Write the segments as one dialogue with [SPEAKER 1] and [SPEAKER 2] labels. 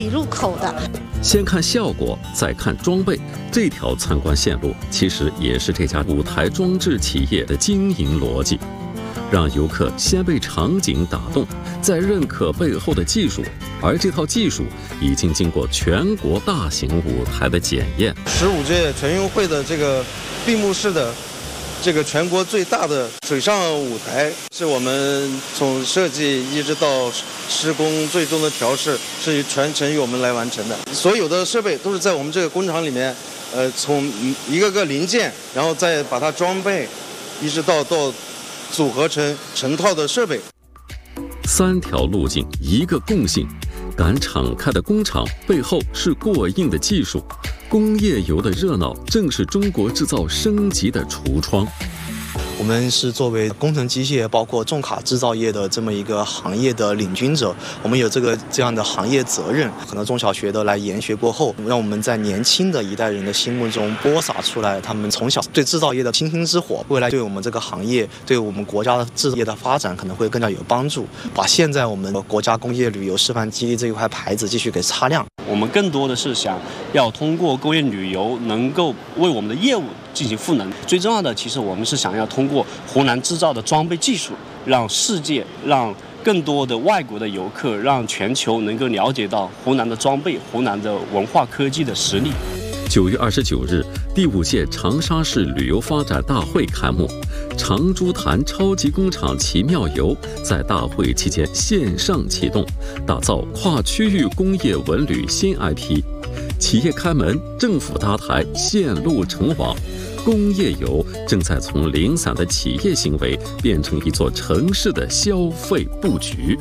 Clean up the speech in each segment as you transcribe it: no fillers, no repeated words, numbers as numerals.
[SPEAKER 1] 入口的。
[SPEAKER 2] 先看效果，再看装备，这条参观线路其实也是这家舞台装置企业的经营逻辑，让游客先被场景打动，再认可背后的技术，而这套技术已经经过全国大型舞台的检验。
[SPEAKER 3] 15届全运会的这个闭幕式的这个全国最大的水上舞台，是我们从设计一直到施工最终的调试是全程由我们来完成的。所有的设备都是在我们这个工厂里面，从一个个零件，然后再把它装备，一直到组合成成套的设备。
[SPEAKER 2] 3条路径，一个共性，敢敞开的工厂背后是过硬的技术。工业游的热闹正是中国制造升级的橱窗。
[SPEAKER 4] 我们是作为工程机械包括重卡制造业的这么一个行业的领军者，我们有这样的行业责任。很多中小学的来研学过后，让我们在年轻的一代人的心目中播撒出来他们从小对制造业的星星之火，未来对我们这个行业对我们国家的制造业的发展可能会更加有帮助。把现在我们国家工业旅游示范基地这一块牌子继续给擦亮。
[SPEAKER 5] 我们更多的是想要通过工业旅游能够为我们的业务进行赋能。最重要的，其实我们是想要通过湖南制造的装备技术，让世界、让更多的外国的游客、让全球能够了解到湖南的装备、湖南的文化科技的实力。
[SPEAKER 2] 9月29日，第5届长沙市旅游发展大会开幕，长株潭超级工厂奇妙游在大会期间线上启动，打造跨区域工业文旅新 IP。企业开门，政府搭台，线路成网。工业游正在从零散的企业行为变成一座城市的消费布局。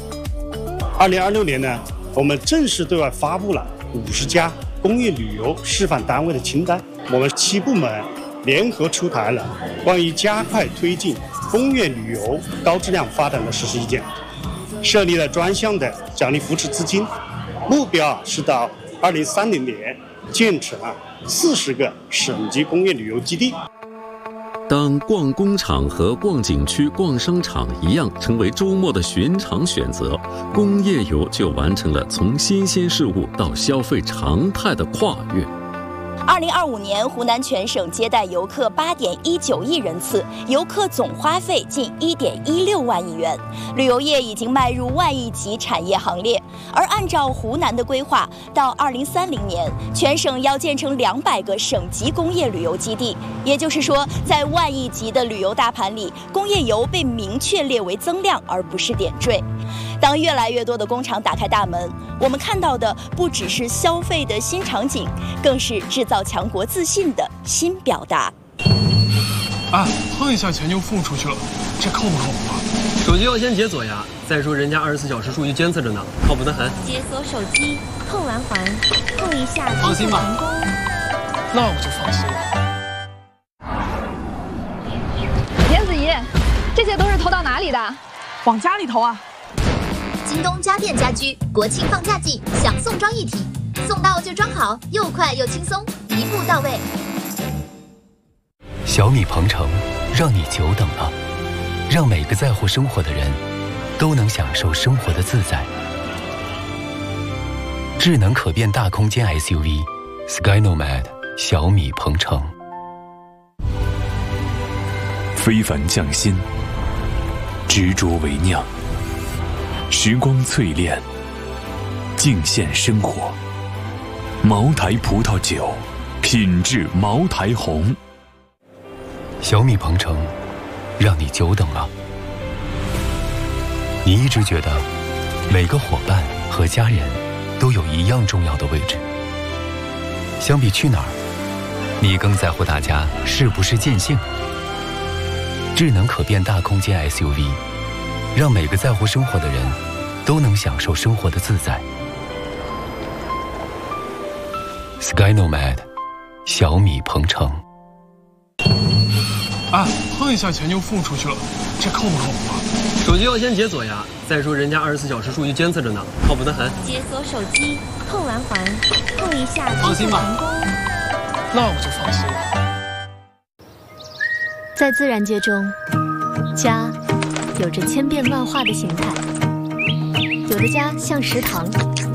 [SPEAKER 6] 2026年呢，我们正式对外发布了50家工业旅游示范单位的清单。我们7部门联合出台了关于加快推进工业旅游高质量发展的实施意见，设立了专项的奖励扶持资金，目标是到2030年建成40个省级工业旅游基地。
[SPEAKER 2] 当逛工厂和逛景区、逛商场一样成为周末的寻常选择，工业游就完成了从新鲜事物到消费常态的跨越。
[SPEAKER 7] 2025年，湖南全省接待游客8.19亿人次，游客总花费近1.16万亿元，旅游业已经迈入万亿级产业行列。而按照湖南的规划，到2030年，全省要建成200个省级工业旅游基地。也就是说，在万亿级的旅游大盘里，工业游被明确列为增量，而不是点缀。当越来越多的工厂打开大门，我们看到的不只是消费的新场景，更是制造强国自信的新表达。
[SPEAKER 8] 碰一下钱就付出去了，这靠不靠谱啊？
[SPEAKER 9] 手机要先解锁呀，再说人家24小时数据监测着呢，靠谱得很。
[SPEAKER 10] 解锁手机，碰完环，碰一下，
[SPEAKER 8] 放心吧。
[SPEAKER 10] 成功。
[SPEAKER 8] 那我就放心了。
[SPEAKER 11] 严子怡，这些都是投到哪里的？
[SPEAKER 12] 往家里投啊。
[SPEAKER 13] 京东家电家居国庆放假季享送装一体，送到就装好，又快又轻松，一步到位。
[SPEAKER 14] 小米鹏程，让你久等了，让每个在乎生活的人都能享受生活的自在。智能可变大空间 SUV SkyNomad 小米鹏程，
[SPEAKER 15] 非凡匠心，执着为酿，时光淬炼，敬献生活。茅台葡萄酒，品质茅台红。
[SPEAKER 14] 小米鹏程，让你久等了。你一直觉得每个伙伴和家人都有一样重要的位置。相比去哪儿，你更在乎大家是不是尽兴。智能可变大空间 SUV， 让每个在乎生活的人都能享受生活的自在。SkyNomad 小米鹏程。
[SPEAKER 8] 碰一下钱就付出去了，这靠不靠谱啊？
[SPEAKER 9] 手机要先解锁呀，再说人家24小时数据监测着呢，靠谱得很。
[SPEAKER 10] 解锁手机，碰完环，碰一下，
[SPEAKER 8] 放心吧。
[SPEAKER 10] 成功。
[SPEAKER 8] 那我就放心了。
[SPEAKER 16] 在自然界中，家有着千变万化的形态，有的家像食堂，